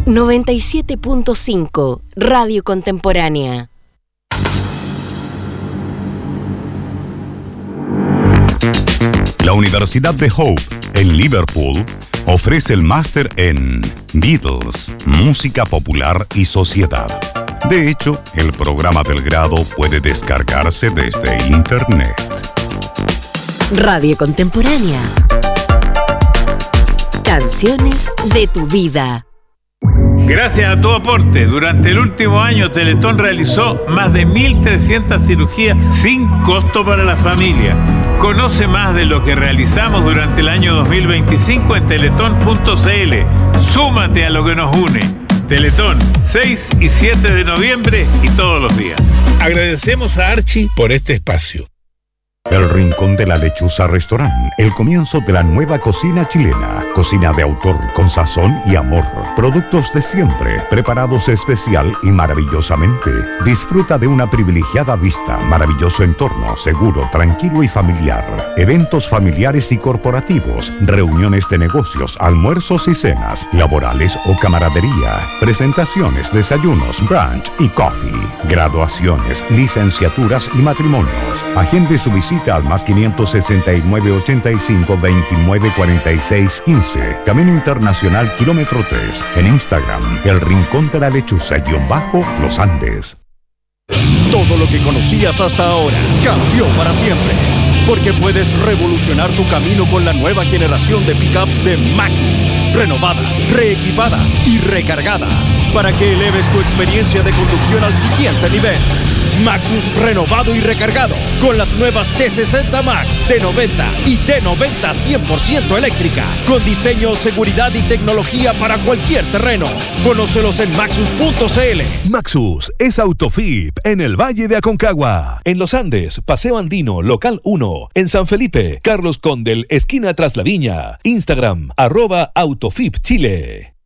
97.5 Radio Contemporánea. La Universidad de Hope en Liverpool ofrece el máster en Beatles, Música Popular y Sociedad. De hecho, el programa del grado puede descargarse desde Internet. Radio Contemporánea. Canciones de tu vida. Gracias a tu aporte, durante el último año Teletón realizó más de 1.300 cirugías sin costo para la familia. Conoce más de lo que realizamos durante el año 2025 en teletón.cl. Súmate a lo que nos une. Teletón, 6 y 7 de noviembre y todos los días. Agradecemos a Archie por este espacio. El Rincón de la Lechuza Restaurant, el comienzo de la nueva cocina chilena. Cocina de autor con sazón y amor. Productos de siempre, preparados especial y maravillosamente. Disfruta de una privilegiada vista, maravilloso entorno, seguro, tranquilo y familiar. Eventos familiares y corporativos, reuniones de negocios, almuerzos y cenas, laborales o camaradería. Presentaciones, desayunos, brunch y coffee. Graduaciones, licenciaturas y matrimonios. Agende su visita al más 569 85 29 46 15. Camino Internacional Kilómetro 3. En Instagram, El Rincón de la Lechuza _Los Andes. Todo lo que conocías hasta ahora cambió para siempre. Porque puedes revolucionar tu camino con la nueva generación de pickups de Maxus. Renovada, reequipada y recargada. Para que eleves tu experiencia de conducción al siguiente nivel. Maxus renovado y recargado con las nuevas T60 Max, T90 y T90 100% eléctrica, con diseño, seguridad y tecnología para cualquier terreno. Conócelos en maxus.cl. Maxus es Autofip en el Valle de Aconcagua. En Los Andes, Paseo Andino, Local 1. En San Felipe, Carlos Condel, esquina Tras la Viña. Instagram, @Autofip Chile.